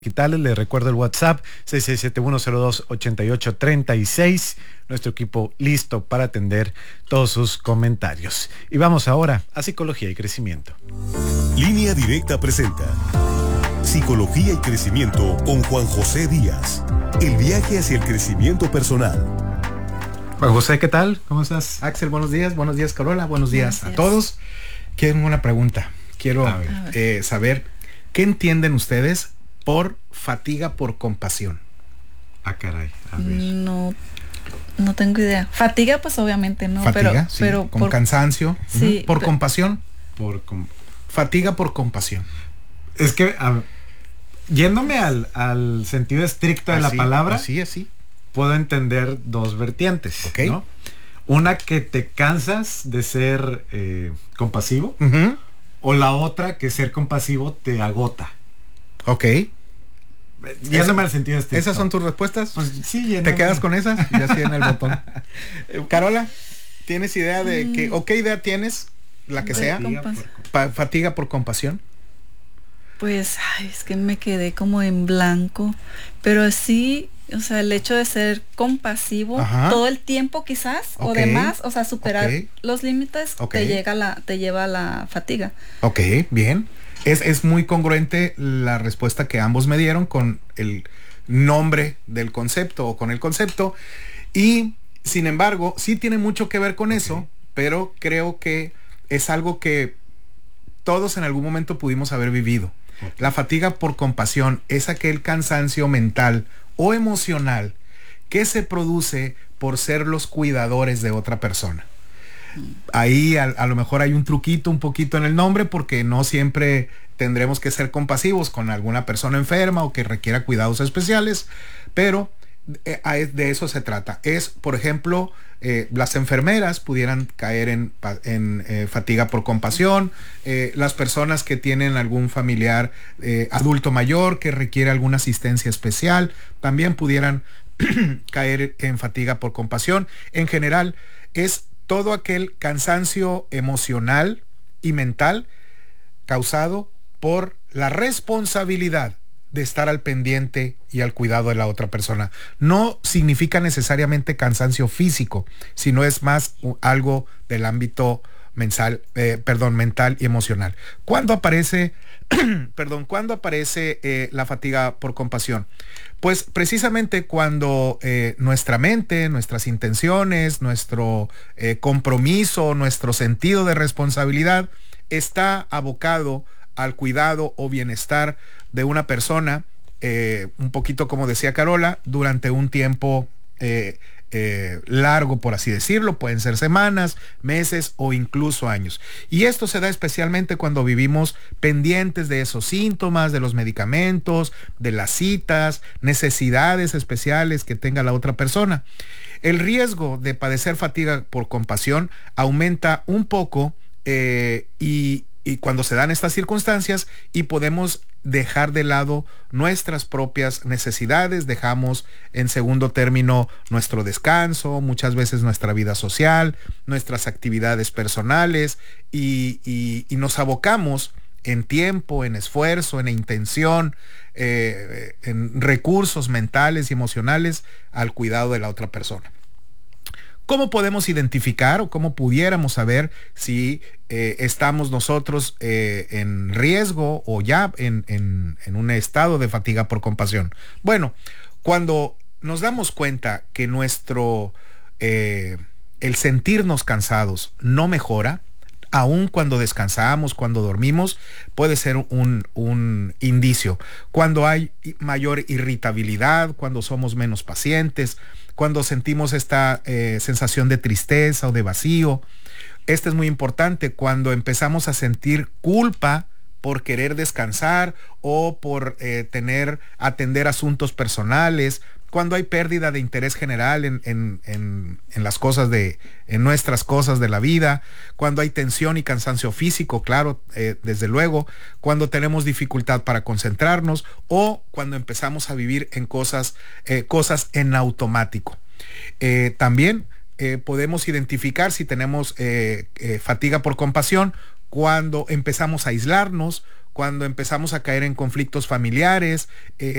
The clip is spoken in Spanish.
Digitales. Les recuerdo el WhatsApp 6671028836. Nuestro equipo listo para atender todos sus comentarios. Y vamos ahora a Psicología y Crecimiento. Línea Directa presenta Psicología y Crecimiento con Juan José Díaz. El viaje hacia el crecimiento personal. Juan José, ¿qué tal? ¿Cómo estás? Axel, buenos días Carola, buenos días a todos. Quiero una pregunta. Quiero saber, ¿qué entienden ustedes por fatiga por compasión? Ah, caray. A ver. No tengo idea. Fatiga, pues obviamente no. Fatiga, pero con cansancio. Sí, por compasión. Fatiga por compasión. Es que, yéndome al sentido estricto de la palabra, así. puedo entender dos vertientes, Ok. ¿no? Una, que te cansas de ser compasivo, o la otra, que ser compasivo te agota. Ok. Yéndome al sentido estricto. ¿Esas son tus respuestas? Pues sí, ¿Te quedas con esas? Ya estoy en el botón. Carola, ¿tienes idea de qué, o qué idea tienes? La que sea. Fatiga por compasión. Pues, es que me quedé como en blanco. Pero sí, o sea, el hecho de ser compasivo todo el tiempo quizás, o demás, o sea, superar los límites, te lleva a la fatiga. Ok, bien. Es muy congruente la respuesta que ambos me dieron con el nombre del concepto o con el concepto. Y sin embargo, sí tiene mucho que ver con eso, pero creo que es algo que todos en algún momento pudimos haber vivido. La fatiga por compasión es aquel cansancio mental o emocional que se produce por ser los cuidadores de otra persona. Ahí a lo mejor hay un truquito un poquito en el nombre, porque no siempre tendremos que ser compasivos con alguna persona enferma o que requiera cuidados especiales, pero de eso se trata. Es, por ejemplo, las enfermeras pudieran caer en fatiga por compasión, las personas que tienen algún familiar adulto mayor que requiere alguna asistencia especial también pudieran caer en fatiga por compasión. En general, es todo aquel cansancio emocional y mental causado por la responsabilidad de estar al pendiente y al cuidado de la otra persona. No significa necesariamente cansancio físico, sino es más algo del ámbito mental y emocional. ¿Cuándo aparece la fatiga por compasión? Pues precisamente cuando nuestra mente, nuestras intenciones, nuestro compromiso, nuestro sentido de responsabilidad está abocado al cuidado o bienestar de una persona, un poquito como decía Carola, durante un tiempo largo, por así decirlo. Pueden ser semanas, meses o incluso años. Y esto se da especialmente cuando vivimos pendientes de esos síntomas, de los medicamentos, de las citas, necesidades especiales que tenga la otra persona. El riesgo de padecer fatiga por compasión aumenta un poco y cuando se dan estas circunstancias, y podemos dejar de lado nuestras propias necesidades, dejamos en segundo término nuestro descanso, muchas veces nuestra vida social, nuestras actividades personales, y nos abocamos en tiempo, en esfuerzo, en intención, en recursos mentales y emocionales al cuidado de la otra persona. ¿Cómo podemos identificar o cómo pudiéramos saber si estamos nosotros en riesgo o ya en un estado de fatiga por compasión? Bueno, cuando nos damos cuenta que el sentirnos cansados no mejora, aun cuando descansamos, cuando dormimos, puede ser un indicio. Cuando hay mayor irritabilidad, cuando somos menos pacientes, cuando sentimos esta sensación de tristeza o de vacío. Esto es muy importante. Cuando empezamos a sentir culpa por querer descansar o por atender asuntos personales, cuando hay pérdida de interés general en las cosas en nuestras cosas de la vida, cuando hay tensión y cansancio físico, claro, desde luego, cuando tenemos dificultad para concentrarnos o cuando empezamos a vivir en cosas en automático. También podemos identificar si tenemos fatiga por compasión cuando empezamos a aislarnos, cuando empezamos a caer en conflictos familiares,